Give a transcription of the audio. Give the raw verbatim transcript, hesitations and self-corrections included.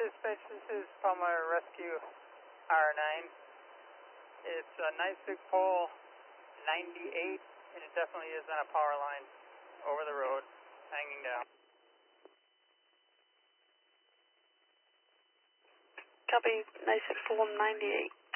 dispatch, this is Palmer Rescue R nine. It's a nice big pole, ninety-eight, and it definitely is on a power line over the road, hanging down. Copy, nice big pole, ninety-eight.